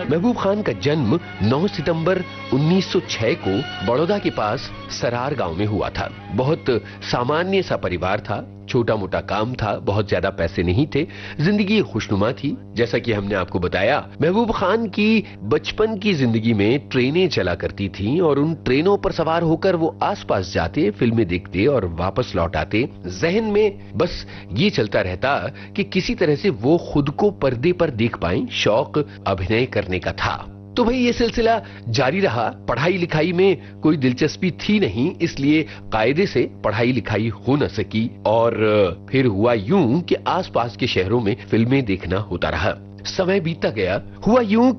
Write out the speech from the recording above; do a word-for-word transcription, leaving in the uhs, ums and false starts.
महबूब खान का जन्म नौ सितंबर उन्नीस सौ छह को बड़ौदा के पास सरार गांव में हुआ था। बहुत सामान्य सा परिवार था, छोटा मोटा काम था, बहुत ज्यादा पैसे नहीं थे, जिंदगी खुशनुमा थी। जैसा कि हमने आपको बताया, महबूब खान की बचपन की जिंदगी में ट्रेनें चला करती थीं और उन ट्रेनों पर सवार होकर वो आसपास जाते, फिल्में देखते और वापस लौट आते। जहन में बस ये चलता रहता कि किसी तरह से वो खुद को पर्दे पर देख पाएं। शौक अभिनय करने का था। तो भाई ये सिलसिला जारी रहा। पढ़ाई लिखाई में कोई दिलचस्पी थी नहीं, इसलिए कायदे से पढ़ाई लिखाई हो न सकी और फिर हुआ यूं कि आसपास के शहरों में फिल्में देखना होता रहा। समय बीतता गया। हुआ यूं